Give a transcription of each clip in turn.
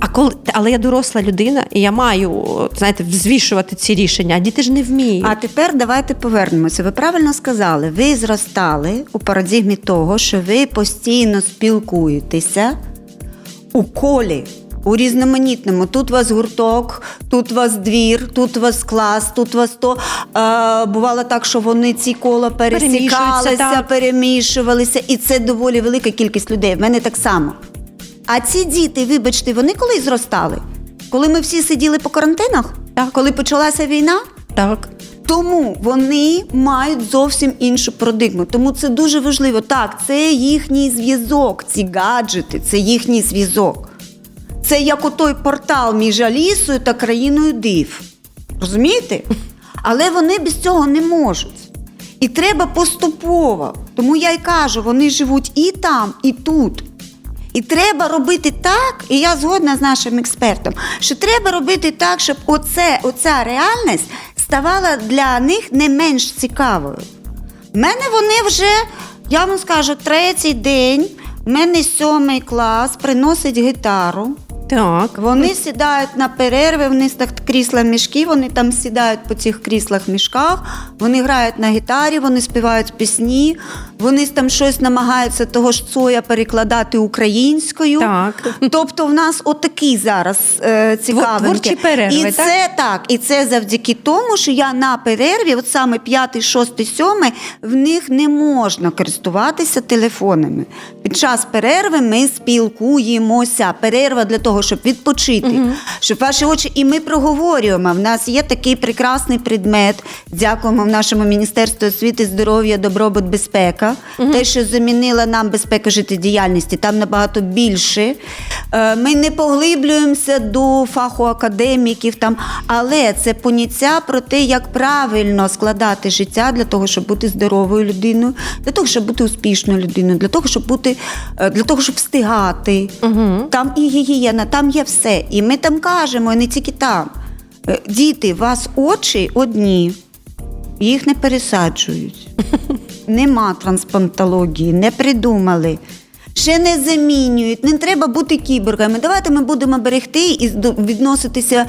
Але я доросла людина, і я маю, знаєте, взвішувати ці рішення, а діти ж не вміють. А тепер давайте повернемося. Ви правильно сказали, ви зростали у парадигмі того, що ви постійно спілкуєтеся у колі, у різноманітному. Тут у вас гурток, тут у вас двір, тут у вас клас, тут у вас то. Бувало так, що вони ці кола пересікалися, перемішувалися, і це доволі велика кількість людей. В мене так само. А ці діти, вибачте, вони коли зростали? Коли ми всі сиділи по карантинах? Так. Коли почалася війна? Так. Тому вони мають зовсім іншу парадигму. Тому це дуже важливо. Так, це їхній зв'язок, ці гаджети, це їхній зв'язок. Це як отой портал між Алісою та країною див. Розумієте? Але вони без цього не можуть. І треба поступово. Тому я й кажу, вони живуть і там, і тут. І треба робити так, і я згодна з нашим експертом, що треба робити так, щоб оця реальність ставала для них не менш цікавою. В мене вони вже, я вам скажу, 3-й день, в мене 7-й клас, приносить гітару. Так. Вони сідають на перерви, вони так крісла-мішки, вони там сідають по цих кріслах-мішках, вони грають на гітарі, вони співають пісні, вони там щось намагаються того ж Цоя перекладати українською. Так. Тобто в нас отакі зараз цікавинки. Творчі перерви, і так? Це так, і це завдяки тому, що я на перерві, от саме 5, 6, 7, в них не можна користуватися телефонами. Під час перерви ми спілкуємося. Перерва для того, щоб відпочити, щоб ваші очі, і ми проговорюємо. В нас є такий прекрасний предмет, дякуємо в нашому Міністерству освіти, здоров'я, добробут, безпека. Те, що замінила нам безпека життєдіяльності, там набагато більше. Ми не поглиблюємося до фаху академіків, там, але це поняття про те, як правильно складати життя для того, щоб бути здоровою людиною, для того, щоб бути успішною людиною, для того, щоб встигати. Там і гігієна, там є все. І ми там кажемо, і не тільки там. Діти, у вас очі одні, їх не пересаджують. Нема трансплантології, не придумали. Ще не замінюють, не треба бути кіборгами. Давайте ми будемо берегти і відноситися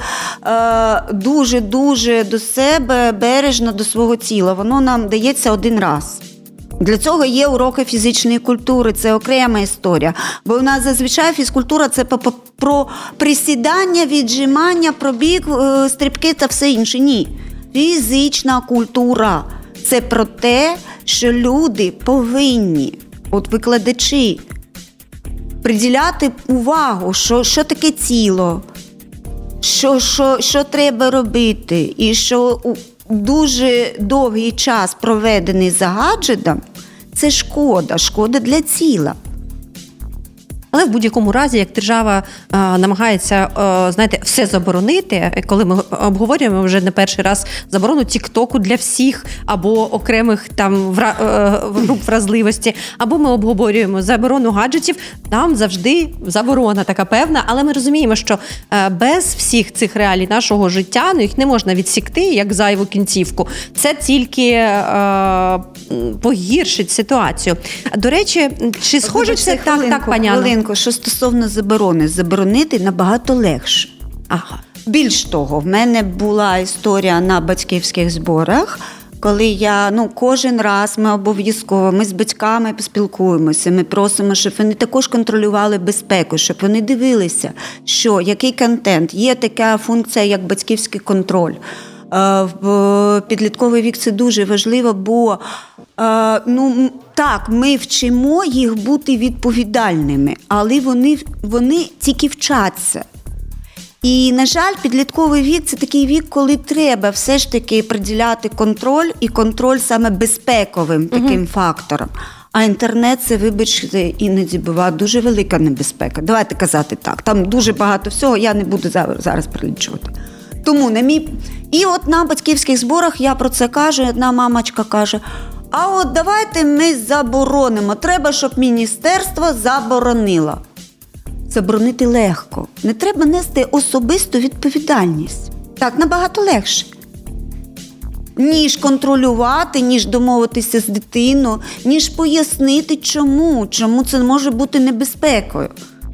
дуже-дуже до себе, бережно до свого тіла. Воно нам дається один раз. Для цього є уроки фізичної культури, це окрема історія. Бо у нас зазвичай фізкультура – це про присідання, віджимання, пробіг, стрибки та все інше. Ні. Фізична культура – це про те, що люди повинні, от викладачі, приділяти увагу, що таке тіло, що треба робити, і що дуже довгий час проведений за гаджетом – це шкода для тіла. Але в будь-якому разі, як держава намагається, знаєте, все заборонити, коли ми обговорюємо вже не перший раз заборону тік-току для всіх, або окремих там груп вразливості, або ми обговорюємо заборону гаджетів, там завжди заборона така певна, але ми розуміємо, що без всіх цих реалій нашого життя, їх не можна відсікти, як зайву кінцівку. Це тільки погіршить ситуацію. До речі, чи схоже це так, пані Анно? Що стосовно заборони, заборонити набагато легше. Ага. Більш того, в мене була історія на батьківських зборах, коли кожен раз ми з батьками поспілкуємося, ми просимо, щоб вони також контролювали безпеку, щоб вони дивилися, який контент. Є така функція, як батьківський контроль. В підлітковий вік це дуже важливо, бо так, ми вчимо їх бути відповідальними, але вони тільки вчаться. І, на жаль, підлітковий вік – це такий вік, коли треба все ж таки приділяти контроль, і контроль саме безпековим таким фактором. А інтернет – це, вибачте, іноді буває дуже велика небезпека. Давайте казати так, там дуже багато всього, я не буду зараз перелічувати. Тому І от на батьківських зборах я про це кажу, одна мамочка каже, а от давайте ми заборонимо, треба, щоб міністерство заборонило. Заборонити легко, не треба нести особисту відповідальність. Так, набагато легше. Ніж контролювати, ніж домовитися з дитиною, ніж пояснити, чому це може бути небезпекою.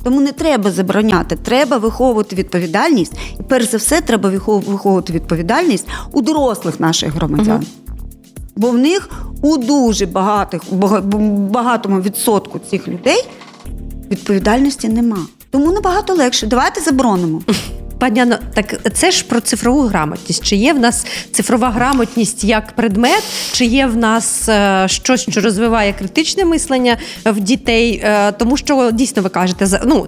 Тому не треба забороняти, треба виховувати відповідальність. І перш за все, треба виховувати відповідальність у дорослих наших громадян. Бо в них у дуже багатому відсотку цих людей відповідальності нема. Тому набагато легше. Давайте заборонимо. Пані Анно, так це ж про цифрову грамотність. Чи є в нас цифрова грамотність як предмет, чи є в нас щось, що розвиває критичне мислення в дітей? Тому що, дійсно, ви кажете,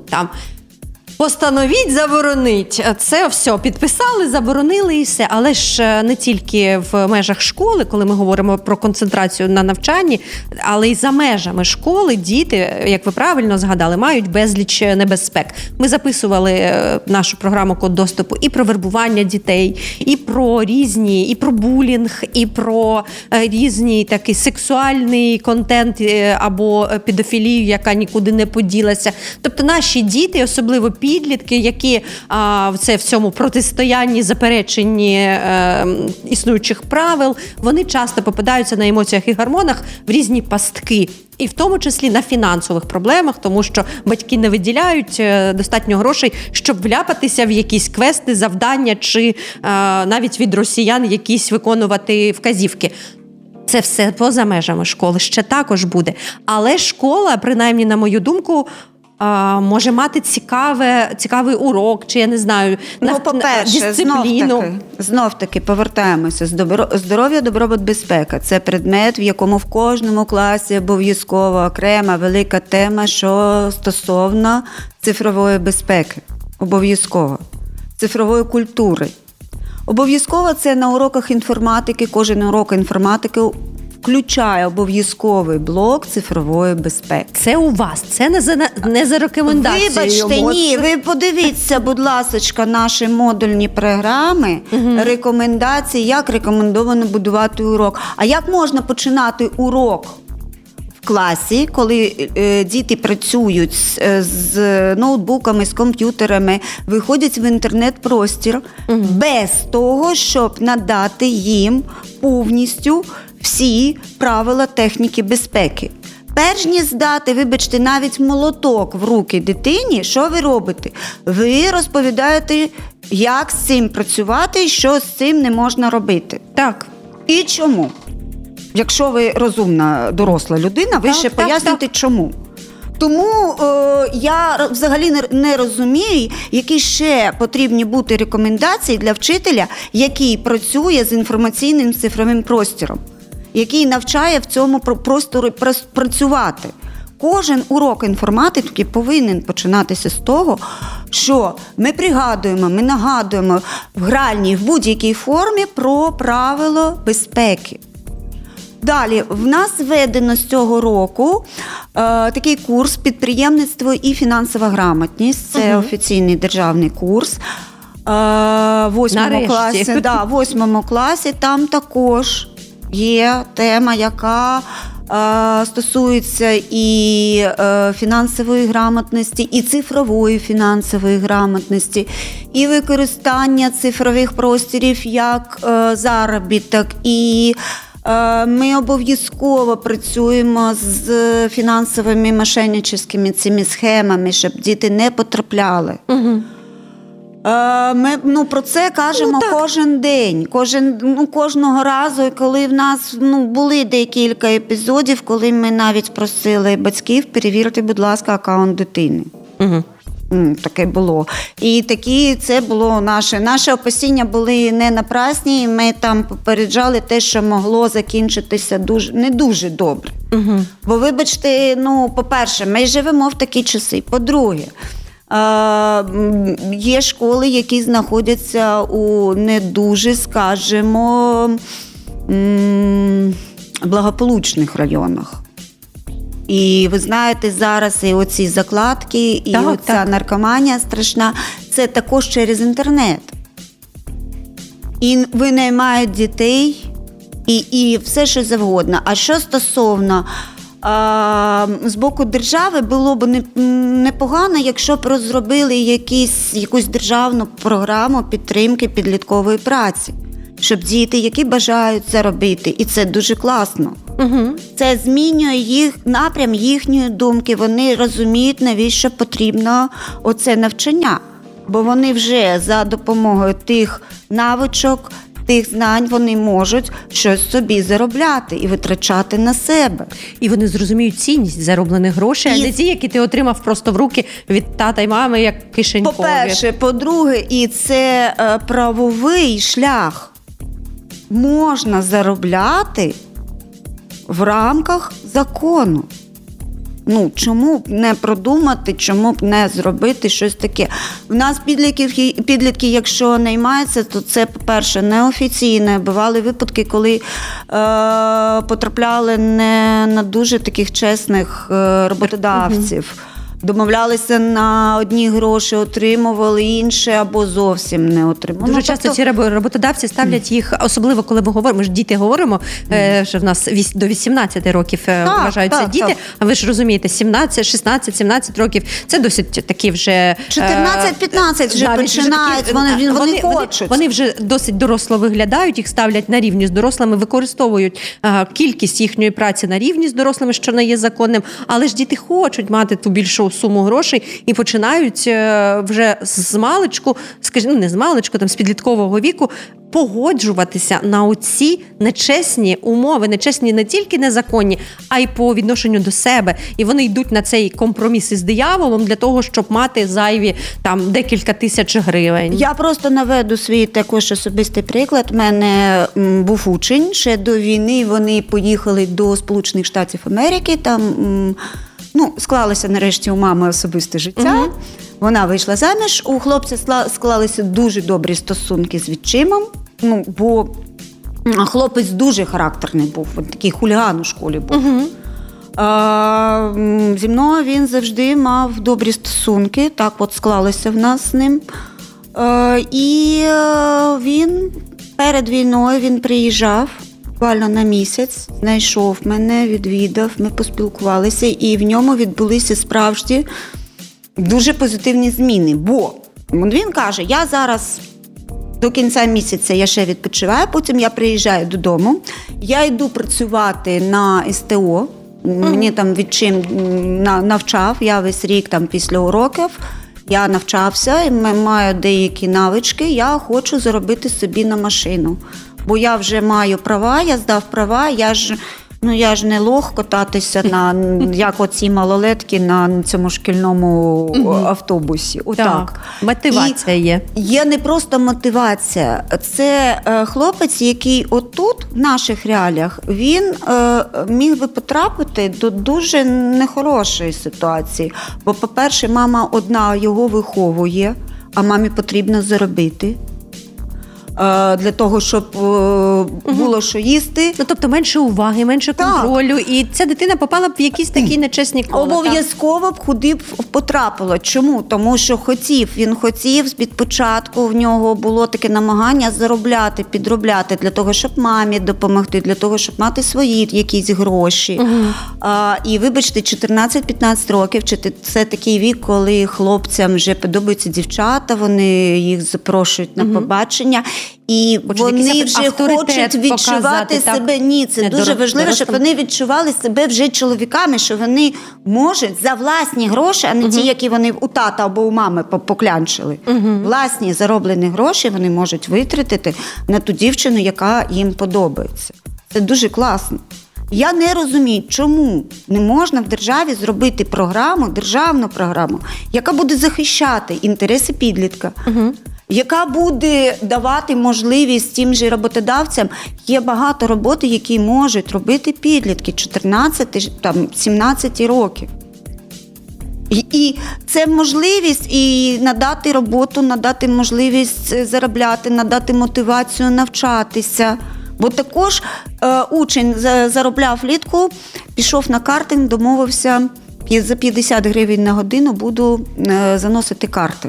постановіть, заборонить. Це все, підписали, заборонили і все. Але ж не тільки в межах школи, коли ми говоримо про концентрацію на навчанні, але й за межами школи діти, як ви правильно згадали, мають безліч небезпек. Ми записували нашу програму «Код доступу» і про вербування дітей, і про різні, і про булінг, і про різні такий сексуальний контент або педофілію, яка нікуди не поділася. Тобто наші діти, особливо підлітки, які в цьому протистоянні, запереченні існуючих правил, вони часто попадаються на емоціях і гормонах в різні пастки. І в тому числі на фінансових проблемах, тому що батьки не виділяють достатньо грошей, щоб вляпатися в якісь квести, завдання чи навіть від росіян якісь виконувати вказівки. Це все поза межами школи, ще також буде. Але школа, принаймні, на мою думку, може мати цікавий урок, чи я не знаю, по-перше, дисципліну. Знов-таки повертаємося. Здоров'я, добробут, безпека. Це предмет, в якому в кожному класі обов'язково окрема велика тема, що стосовно цифрової безпеки. Обов'язково. Цифрової культури. Обов'язково це на уроках інформатики, кожен урок інформатики включає обов'язковий блок цифрової безпеки. Це у вас, це не за рекомендацією. Вибачте, ні, ви подивіться, будь ласочка, наші модульні програми, рекомендації, як рекомендовано будувати урок. А як можна починати урок в класі, коли діти працюють з ноутбуками, з комп'ютерами, виходять в інтернет-простір, без того, щоб надати їм повністю всі правила техніки безпеки. Перш ніж здати, вибачте, навіть молоток в руки дитині, що ви робите? Ви розповідаєте, як з цим працювати і що з цим не можна робити. Так. І чому? Якщо ви розумна доросла людина, ви ще поясните, чому. Тому я взагалі не розумію, які ще потрібні бути рекомендації для вчителя, який працює з інформаційним цифровим простором, який навчає в цьому просторі працювати. Кожен урок інформатики повинен починатися з того, що ми пригадуємо, ми нагадуємо в гральній, в будь-якій формі про правила безпеки. Далі, в нас введено з цього року такий курс «Підприємництво і фінансова грамотність». Це офіційний державний курс. В 8 класі там також є тема, яка стосується і фінансової грамотності, і цифрової фінансової грамотності, і використання цифрових просторів як заробіток, і ми обов'язково працюємо з фінансовими мошенническими цими схемами, щоб діти не потрапляли. Ми про це кажемо кожен день, кожного разу, коли в нас були декілька епізодів, коли ми навіть просили батьків перевірити, будь ласка, акаунт дитини. Таке було. І це було наше опасіння були не напрасні, ми там попереджали те, що могло закінчитися не дуже добре. Бо, вибачте, по-перше, ми живемо в такі часи. По-друге, є школи, які знаходяться у не дуже, скажімо, благополучних районах. І ви знаєте, зараз і оці закладки, і оця наркоманія страшна, це також через інтернет. І винаймають дітей, і все, що завгодно. А що стосовно з боку держави, було б непогано, якщо б розробили якусь державну програму підтримки підліткової праці. щоб діти, які бажають заробити, і це дуже класно. Це змінює їх напрям їхньої думки. Вони розуміють, навіщо потрібно оце навчання. Бо вони вже за допомогою тих навичок, тих знань вони можуть щось собі заробляти і витрачати на себе. І вони зрозуміють цінність зароблених грошей, а не ті, які ти отримав просто в руки від тата й мами, як кишенькові. По-перше. По-друге, і це правовий шлях. Можна заробляти в рамках закону. Чому б не продумати, чому б не зробити щось таке? В нас підлітки, якщо наймаються, то це, по-перше, неофіційне. Бували випадки, коли потрапляли не на дуже таких чесних роботодавців. Домовлялися на одні гроші, отримували інші або зовсім не отримували. Дуже часто ці роботодавці ставлять їх, особливо коли ми говоримо, ми ж діти говоримо, що в нас до 18 років вважаються діти, а ви ж розумієте, 17, 16, 17 років, це досить такі вже... 14-15 вже починають, вони хочуть. Вони вже досить доросло виглядають, їх ставлять на рівні з дорослими, використовують кількість їхньої праці на рівні з дорослими, що не є законним, але ж діти хочуть мати ту більшу суму грошей і починають вже з маличку, не з маличку, там з підліткового віку, погоджуватися на оці нечесні умови, нечесні не тільки незаконні, а й по відношенню до себе. І вони йдуть на цей компроміс із дияволом для того, щоб мати зайві там декілька тисяч гривень. Я просто наведу свій також особистий приклад. У мене був учень ще до війни, вони поїхали до Сполучених Штатів Америки, там склалося нарешті у мами особисте життя. Вона вийшла заміж, у хлопця склалися дуже добрі стосунки з відчимом, бо хлопець дуже характерний був, він такий хуліган у школі був. Зі мною він завжди мав добрі стосунки, так от склалося в нас з ним. І він перед війною він приїжджав, буквально на місяць, знайшов мене, відвідав, ми поспілкувалися, і в ньому відбулися справді дуже позитивні зміни. Бо він каже, я зараз до кінця місяця я ще відпочиваю, потім я приїжджаю додому, я йду працювати на СТО, мені там відчим навчав, я весь рік там після уроків, я навчався, і маю деякі навички, я хочу заробити собі на машину. Бо я вже маю права, я здав права, я ж не лох кататися як оці малолетки на цьому шкільному автобусі. Так, мотивація є. Є не просто мотивація, це хлопець, який отут, в наших реаліях, він міг би потрапити до дуже нехорошої ситуації. Бо, по-перше, мама одна його виховує, а мамі потрібно заробити. Для того, щоб було що їсти. Тобто менше уваги, менше контролю, і ця дитина попала б в якісь такі нечесні кола. Обов'язково б куди б потрапила. Чому? Тому що він хотів, від початку в нього було таке намагання заробляти, підробляти, для того, щоб мамі допомогти, для того, щоб мати свої якісь гроші. І, вибачте, 14-15 років, це такий вік, коли хлопцям вже подобаються дівчата, вони їх запрошують на побачення. І вони вже хочуть відчувати себе. Ні, це дуже важливо, щоб вони відчували себе вже чоловіками, що вони можуть за власні гроші, а не ті, які вони у тата або у мами поклянчили. Власні зароблені гроші вони можуть витратити на ту дівчину, яка їм подобається. Це дуже класно. Я не розумію, чому не можна в державі зробити державну програму, яка буде захищати інтереси підлітка, яка буде давати можливість тим же роботодавцям. Є багато роботи, які можуть робити підлітки 14-17 років. І це можливість і надати роботу, надати можливість заробляти, надати мотивацію навчатися. Бо також учень заробляв влітку, пішов на картинг, домовився, за 50 гривень на годину буду заносити карти.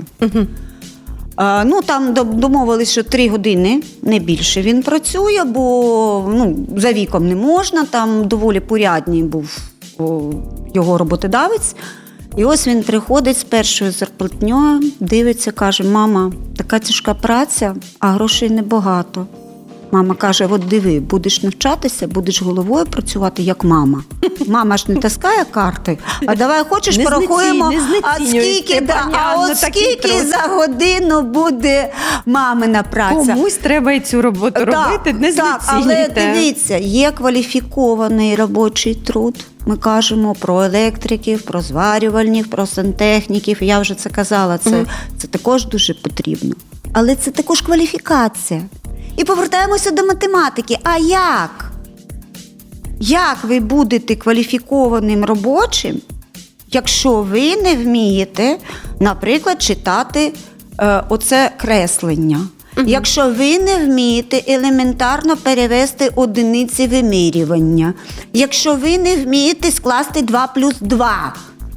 Там домовились, що 3 години, не більше він працює, бо за віком не можна, там доволі порядний був його роботодавець. І ось він приходить з першою зарплатньою, дивиться, каже, мама, така тяжка праця, а грошей небагато. Мама каже, от диви, будеш навчатися, будеш головою працювати, як мама. Мама ж не таскає карти, а давай хочеш, порахуємо, от скільки за годину буде мамина праця. Комусь треба і цю роботу робити, не знецінюйте. Але дивіться, є кваліфікований робочий труд. Ми кажемо про електриків, про зварювальників, про сантехніків. Я вже це казала, це також дуже потрібно. Але це також кваліфікація. І повертаємося до математики. А як? Як ви будете кваліфікованим робочим, якщо ви не вмієте, наприклад, читати оце креслення? Якщо ви не вмієте елементарно перевести одиниці вимірювання, якщо ви не вмієте скласти 2 плюс 2,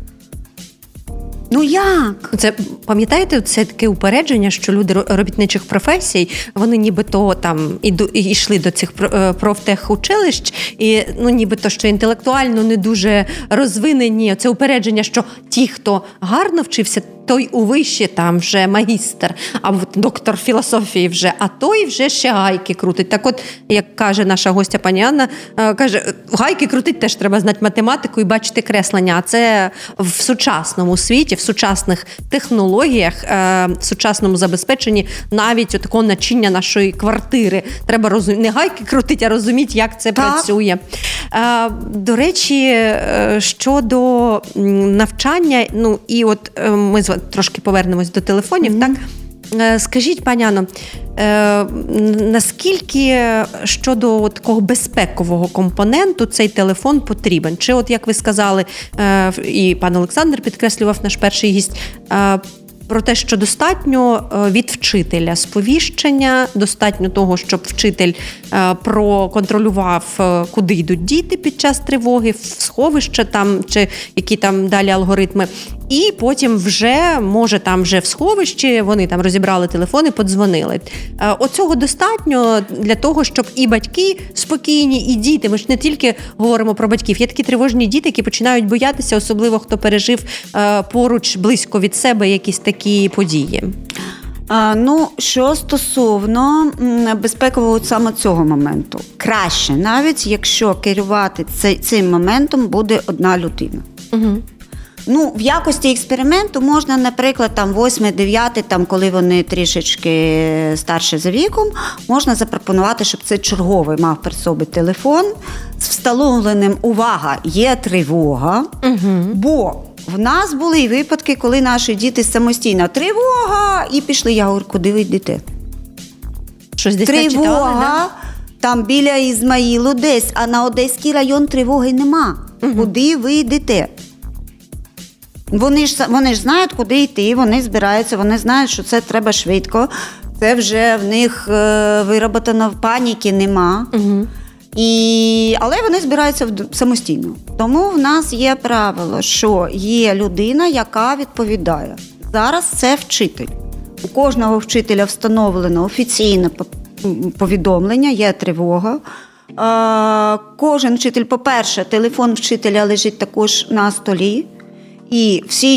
ну як? Це, пам'ятаєте, це таке упередження, що люди робітничих професій, вони нібито там йшли до цих профтехучилищ, і нібито, що інтелектуально не дуже розвинені. Це упередження, що ті, хто гарно вчився, той у виші там вже магістр, або доктор філософії вже, а той вже ще гайки крутить. Так от, як каже наша гостя пані Анна, каже, гайки крутить теж треба знати математику і бачити креслення. А це в сучасному світі, в сучасних технологіях, в сучасному забезпеченні навіть такого начиння нашої квартири. Треба не гайки крутити, а розуміти, як це працює. До речі, щодо навчання, і от ми трошки повернемось до телефонів, так? Скажіть, пані Анно, наскільки щодо такого безпекового компоненту цей телефон потрібен? Чи от, як ви сказали, і пан Олександр підкреслював, наш перший гість, про те, що достатньо від вчителя сповіщення, достатньо того, щоб вчитель проконтролював, куди йдуть діти під час тривоги, в сховище там, чи які там далі алгоритми. І потім вже, може, там вже в сховищі, вони там розібрали телефони, подзвонили. Оцього достатньо для того, щоб і батьки спокійні, і діти. Ми ж не тільки говоримо про батьків. Є такі тривожні діти, які починають боятися, особливо хто пережив поруч, близько від себе якісь такі події. Що стосовно безпекового саме цього моменту. Краще, навіть якщо керувати цим моментом буде одна людина. Угу. В якості експерименту можна, наприклад, 8-9, коли вони трішечки старші за віком, можна запропонувати, щоб цей черговий мав при собі телефон з встановленим, увага, є тривога, бо в нас були випадки, коли наші діти самостійно тривога, і пішли, я говорю, куди ви йдете? Щось десь тривога, читали, да? Там біля Ізмаїлу десь, а на Одеський район тривоги нема. Куди ви йдете? Вони ж знають, куди йти, вони збираються, вони знають, що це треба швидко. Це вже в них вироботано паніки нема. Але вони збираються самостійно. Тому в нас є правило, що є людина, яка відповідає. Зараз це вчитель. У кожного вчителя встановлено офіційне повідомлення, є тривога. Кожен вчитель, по-перше, телефон вчителя лежить також на столі. І всі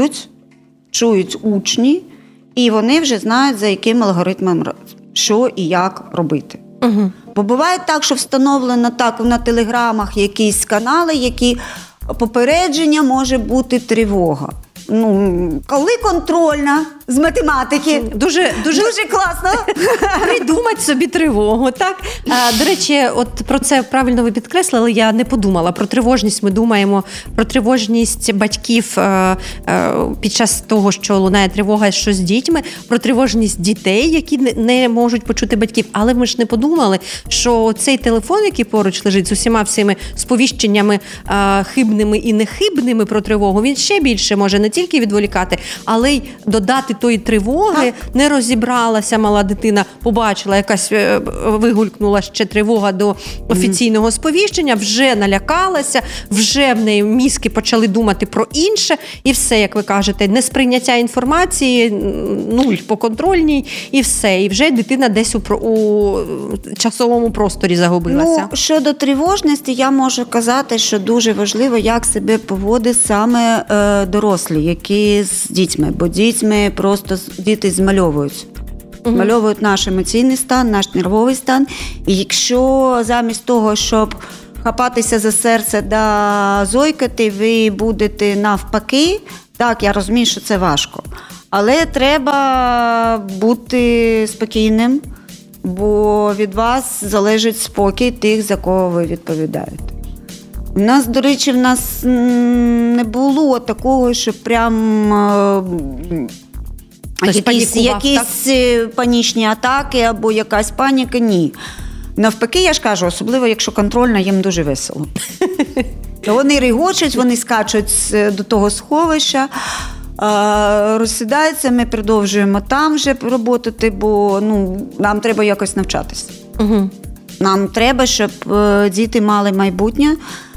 чують учні, і вони вже знають, за яким алгоритмом, що і як робити. Бо буває так, що встановлено так на телеграмах якісь канали, які попередження може бути тривога. Коли контрольна з математики. Дуже класно. Придумати собі тривогу, так? До речі, от про це правильно ви підкреслили, я не подумала. Про тривожність ми думаємо, про тривожність батьків під час того, що лунає тривога, що з дітьми, про тривожність дітей, які не можуть почути батьків. Але ми ж не подумали, що цей телефон, який поруч лежить з усіма всіми сповіщеннями хибними і нехибними про тривогу, він ще більше може не тільки відволікати, але й додати тої тривоги. Не розібралася мала дитина, побачила, якась вигулькнула ще тривога до офіційного сповіщення, вже налякалася, вже в неї мізки почали думати про інше, і все, як ви кажете, несприйняття інформації, нуль по контрольній, і все. І вже дитина десь у часовому просторі загубилася. Щодо тривожності, я можу казати, що дуже важливо, як себе поводить саме дорослі, які з дітьми, бо діти змальовують. Змальовують наш емоційний стан, наш нервовий стан. І якщо замість того, щоб хапатися за серце да зойкати, ви будете навпаки, так, я розумію, що це важко. Але треба бути спокійним, бо від вас залежить спокій тих, за кого ви відповідаєте. У нас, до речі, не було такого, що прям якісь панічні атаки або якась паніка. Ні. Навпаки, я ж кажу, особливо, якщо контрольна, їм дуже весело. Вони регочуть, вони скачуть до того сховища, розсідаються, ми продовжуємо там вже роботати, бо нам треба якось навчатися. Угу. Нам треба, щоб діти мали майбутнє.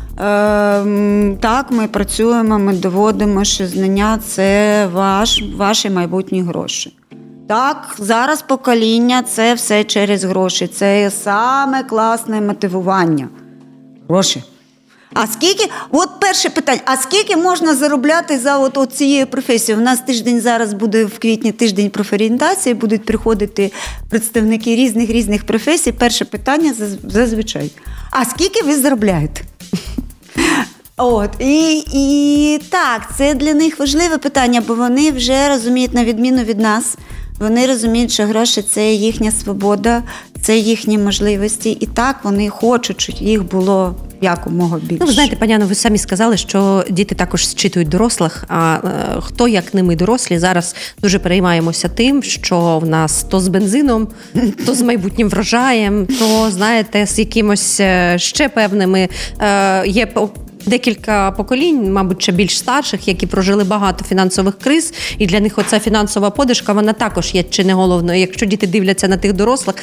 Так, ми працюємо, ми доводимо, що знання – це ваші майбутні гроші. Так, зараз покоління – це все через гроші. Це саме класне мотивування. Гроші. А скільки, от перше питання, а скільки можна заробляти за цією професією? У нас тиждень зараз буде в квітні тиждень профорієнтації, будуть приходити представники різних професій. Перше питання зазвичай. А скільки ви заробляєте? І так, це для них важливе питання, бо вони вже розуміють, на відміну від нас, вони розуміють, що гроші – це їхня свобода, це їхні можливості. І так, вони хочуть, щоб їх було якомога більше. Ви знаєте, пані Анно, ви самі сказали, що діти також зчитують дорослих, а хто, як не ми, дорослі, зараз дуже переймаємося тим, що в нас то з бензином, то з майбутнім врожаєм, то, знаєте, з якимось ще певними є декілька поколінь, мабуть, ще більш старших, які прожили багато фінансових криз, і для них оця фінансова подушка, вона також є чи не головною. Якщо діти дивляться на тих дорослих,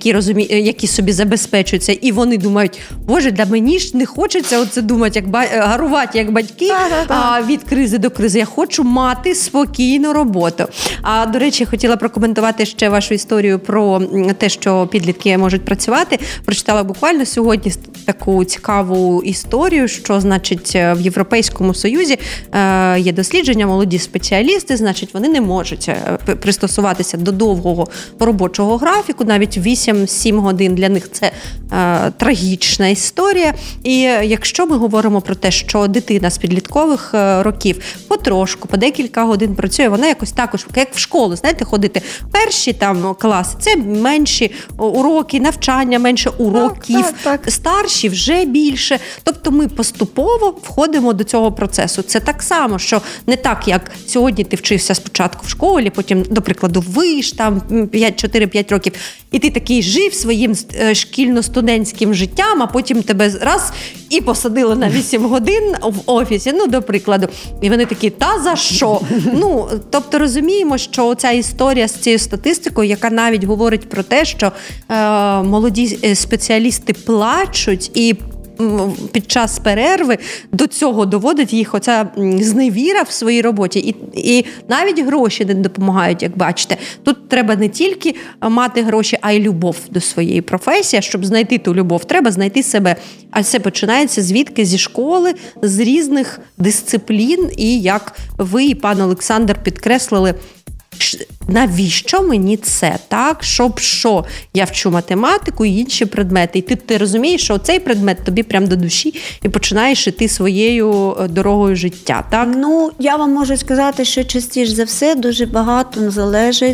які собі забезпечуються, і вони думають, боже, для мені ж не хочеться оце думати, гарувати, як батьки, від кризи до кризи. Я хочу мати спокійну роботу. А, до речі, хотіла прокоментувати ще вашу історію про те, що підлітки можуть працювати. Прочитала буквально сьогодні таку цікаву історію, що, значить, в Європейському Союзі є дослідження, молоді спеціалісти, значить, вони не можуть пристосуватися до довгого робочого графіку, навіть 8-7 годин для них це трагічна історія. І якщо ми говоримо про те, що дитина з підліткових років потрошку, по декілька годин працює, вона якось також, як в школу, знаєте, ходити перші там класи, це менші уроки, навчання, менше уроків, так. Старші вже більше. Тобто ми поступово входимо до цього процесу. Це так само, що не так, як сьогодні ти вчився спочатку в школі, потім, до прикладу, виш, там 4-5 років, і ти такий жив своїм шкільно-студентським життям, а потім тебе раз і посадили на 8 годин в офісі, до прикладу. І вони такі, та за що? Тобто розуміємо, що ця історія з цією статистикою, яка навіть говорить про те, що молоді спеціалісти плачуть і під час перерви до цього доводить їх оця зневіра в своїй роботі. І навіть гроші не допомагають, як бачите. Тут треба не тільки мати гроші, а й любов до своєї професії. Щоб знайти ту любов, треба знайти себе. А це починається звідки? Зі школи, з різних дисциплін. І як ви і пан Олександр підкреслили, навіщо мені це, так? Щоб що? Я вчу математику і інші предмети. І ти розумієш, що цей предмет тобі прям до душі і починаєш іти своєю дорогою життя, так? Я вам можу сказати, що частіше за все дуже багато залежить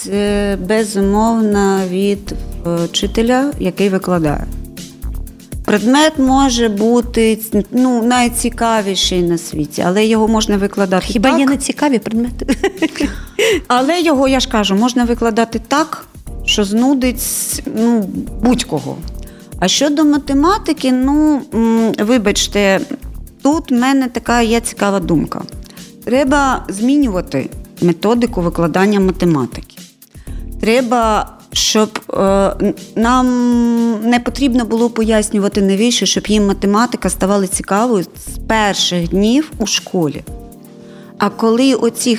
безумовно від вчителя, який викладає. Предмет може бути найцікавіший на світі, але його можна викладати Хіба так. Є нецікаві предмети? Але його, я ж кажу, можна викладати так, що знудить будь-кого. А щодо математики, вибачте, тут в мене така є цікава думка. Треба змінювати методику викладання математики. Треба, щоб нам не потрібно було пояснювати навіщо, щоб їм математика ставала цікавою з перших днів у школі. А коли оцих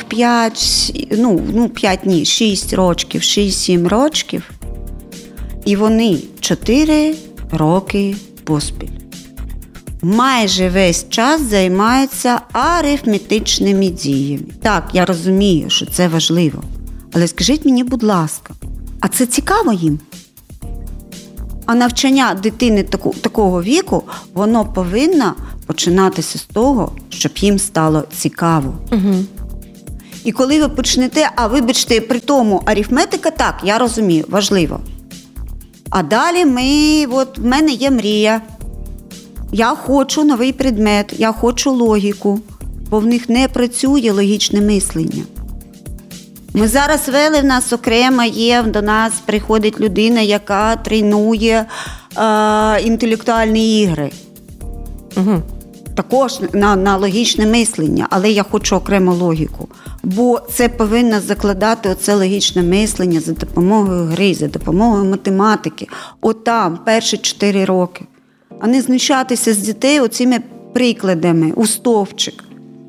6 рочків, 6-7 рочків, і вони 4 роки поспіль, майже весь час займаються арифметичними діями. Так, я розумію, що це важливо. Але скажіть мені, будь ласка, А це цікаво їм. А навчання дитини такого віку, воно повинно починатися з того, щоб їм стало цікаво. Угу. І коли ви почнете, вибачте, при тому арифметика, так, я розумію, важливо. А далі в мене є мрія. Я хочу новий предмет, я хочу логіку, бо в них не працює логічне мислення. Ми зараз вели, в нас окремо є, до нас приходить людина, яка тренує інтелектуальні ігри. Угу. Також на логічне мислення, але я хочу окрему логіку. Бо це повинно закладати оце логічне мислення за допомогою гри, за допомогою математики. Отам, перші 4 роки. А не знущатися з дітей оцими прикладами у стовпчик.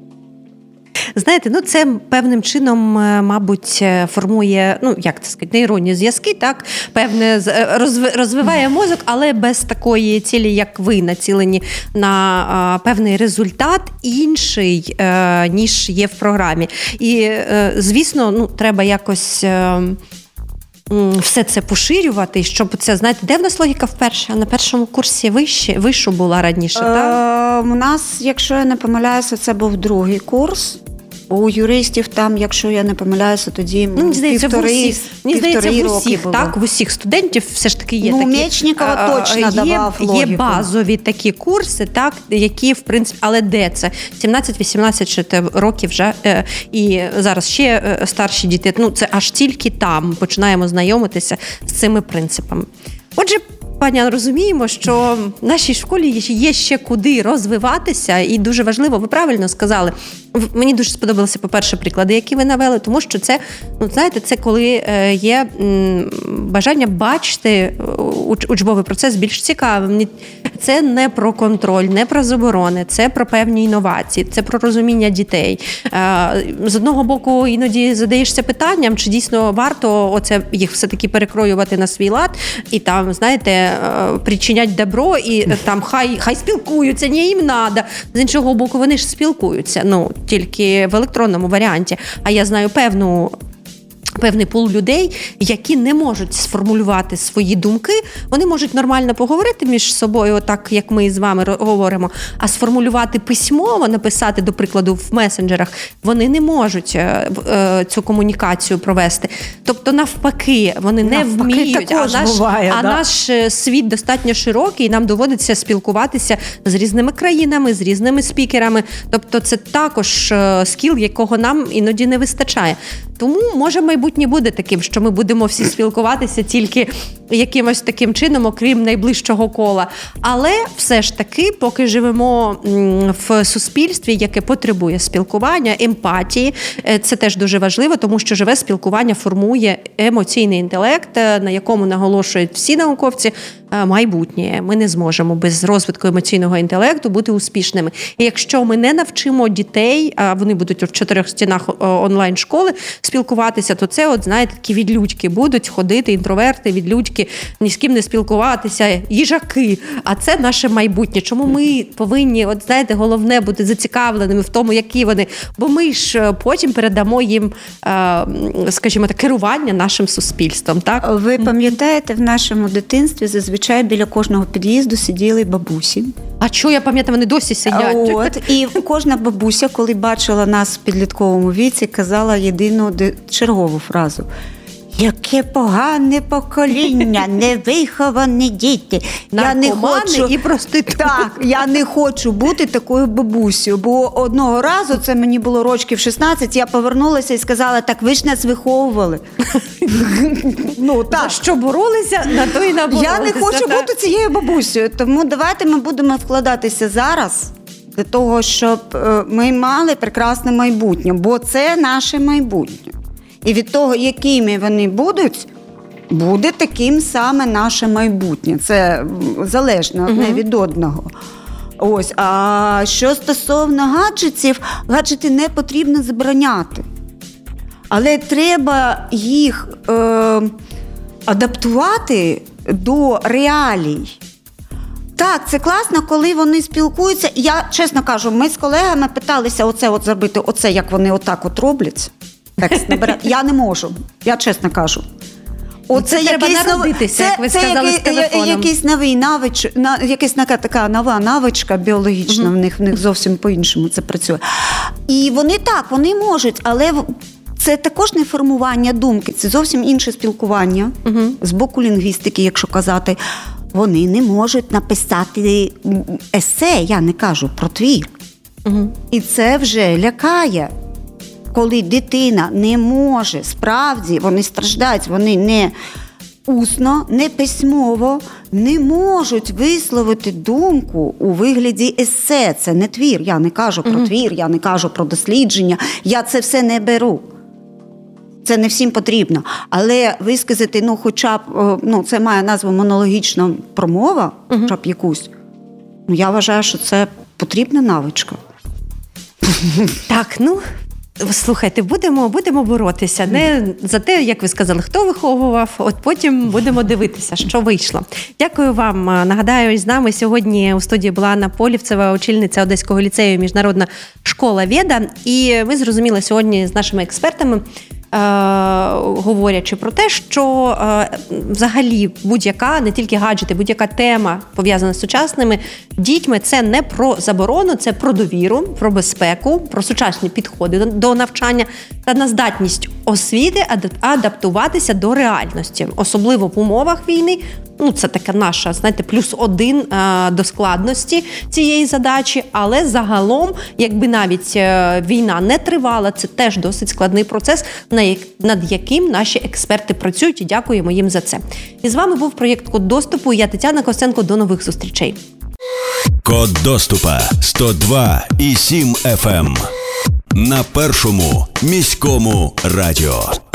Знаєте, це певним чином, мабуть, формує, як це сказати, нейронні зв'язки, так? Певне, розвиває мозок, але без такої цілі, як ви, націлені на певний результат інший, ніж є в програмі. І, звісно, треба якось все це поширювати, щоб це, знаєте, де в нас логіка вперше? На першому курсі вишу була раніше, так? У нас, якщо я не помиляюся, це був другий курс. У юристів там, якщо я не помиляюся, тоді півтори роки було. Так, в усіх студентів все ж таки є такі. Мечникова точно давав логіку. Є базові такі курси, так, які, в принципі, але де це? 17-18 років вже, і зараз ще старші діти, це аж тільки там починаємо знайомитися з цими принципами. Отже, пані, розуміємо, що в нашій школі є ще куди розвиватися, і дуже важливо, ви правильно сказали. Мені дуже сподобалися, по-перше, приклади, які ви навели, тому що це, знаєте, це коли є бажання бачити учбовий процес більш цікавим. Це не про контроль, не про заборони, це про певні інновації, це про розуміння дітей. З одного боку, іноді задаєшся питанням, чи дійсно варто їх все-таки перекроювати на свій лад і там, знаєте, причинять добро і там хай спілкуються, ні, їм надо. З іншого боку, вони ж спілкуються, тільки в електронному варіанті. А я знаю певний пул людей, які не можуть сформулювати свої думки, вони можуть нормально поговорити між собою, отак, як ми з вами говоримо, а сформулювати письмово, написати, до прикладу, в месенджерах, вони не можуть цю комунікацію провести. Тобто, навпаки, вони не вміють, наш світ достатньо широкий, і нам доводиться спілкуватися з різними країнами, з різними спікерами. Тобто, це також скіл, якого нам іноді не вистачає. Тому, може, майбутнє буде таким, що ми будемо всі спілкуватися тільки якимось таким чином, окрім найближчого кола. Але все ж таки, поки живемо в суспільстві, яке потребує спілкування, емпатії, це теж дуже важливо, тому що живе спілкування формує емоційний інтелект, на якому наголошують всі науковці, майбутнє. Ми не зможемо без розвитку емоційного інтелекту бути успішними. І якщо ми не навчимо дітей, а вони будуть в 4 стінах онлайн-школи спілкуватися, то це, знаєте, такі відлюдьки будуть ходити, інтроверти, відлюдьки, ні з ким не спілкуватися, їжаки. А це наше майбутнє. Чому ми повинні, знаєте, головне бути зацікавленими в тому, які вони, бо ми ж потім передамо їм, скажімо так, керування нашим суспільством, так? Ви пам'ятаєте, в нашому дитинстві зазвичай біля кожного під'їзду сиділи бабусі. А що, я пам'ятаю, вони досі сидять. І кожна бабуся, коли бачила нас в підлітковому віці, казала єдину чергову фразу: яке погане покоління, невиховані діти. Наркомани і проститутки. Так, я не хочу бути такою бабусею, бо одного разу, це мені було років 16, я повернулася і сказала: так ви ж нас виховували. Так. Що боролися, на то і наборолися. Я не хочу бути цією бабусею, тому давайте ми будемо вкладатися зараз для того, щоб ми мали прекрасне майбутнє, бо це наше майбутнє. І від того, якими вони будуть, буде таким саме наше майбутнє. Це залежно одне від одного. Ось. А що стосовно гаджетів, гаджети не потрібно забороняти. Але треба їх адаптувати до реалій. Так, це класно, коли вони спілкуються. Я, чесно кажу, ми з колегами питалися оце зробити, як вони отак роблять. Я не можу, я чесно кажу. Оце треба народитися, як ви сказали, з телефоном. Якийсь новий якась така нова навичка біологічна, в них зовсім по-іншому це працює. І вони можуть, але це також не формування думки, це зовсім інше спілкування з боку лінгвістики, якщо казати. Вони не можуть написати есе, я не кажу про твір. І це вже лякає. Коли дитина не може, справді, вони страждають, вони не усно, не письмово, не можуть висловити думку у вигляді есе. Це не твір, я не кажу про твір, я не кажу про дослідження, я це все не беру. Це не всім потрібно. Але висказати, хоча б, це має назву монологічна промова, хоча б якусь, я вважаю, що це потрібна навичка. Так, слухайте, будемо боротися. Не за те, як ви сказали, хто виховував, от потім будемо дивитися, що вийшло. Дякую вам. Нагадаю, з нами сьогодні у студії була Анна Полівцева, очільниця Одеського ліцею «Міжнародна школа Веда». І ми зрозуміли сьогодні з нашими експертами, говорячи про те, що взагалі будь-яка, не тільки гаджети, будь-яка тема, пов'язана з сучасними дітьми, це не про заборону, це про довіру, про безпеку, про сучасні підходи до навчання та на здатність освіти адаптуватися до реальності, особливо в умовах війни. Це така наша, +1 до складності цієї задачі, але загалом, якби навіть війна не тривала, це теж досить складний процес, над яким наші експерти працюють, і дякуємо їм за це. І з вами був проєкт «Код доступу». Я Тетяна Костенко. До нових зустрічей. Код доступа 102,7 FM. На Першому міському радіо.